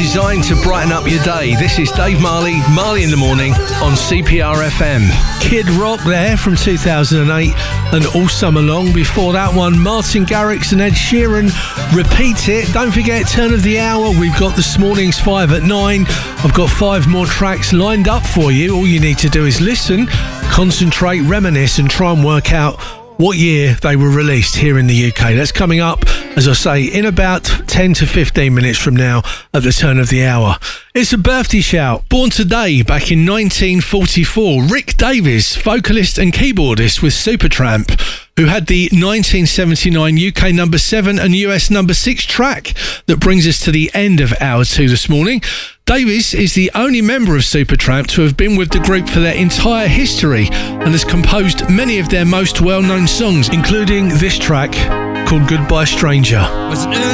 designed to brighten up your day. This is Dave Marley, Marley in the Morning on CPR FM. Kid Rock there from 2008 and All Summer Long. Before that one, Martin Garrix and Ed Sheeran, Repeat It. Don't forget, turn of the hour, we've got this morning's 5 at 9. I've got 5 more tracks lined up for you. All you need to do is listen, concentrate, reminisce and try and work out what year they were released here in the UK. That's coming up, as I say, in about 10 to 15 minutes from now at the turn of the hour. It's a birthday shout. Born today, back in 1944, Rick Davies, vocalist and keyboardist with Supertramp, who had the 1979 UK number 7 and US number 6 track that brings us to the end of hour 2 this morning. Davies is the only member of Supertramp to have been with the group for their entire history and has composed many of their most well-known songs, including this track called Goodbye Stranger.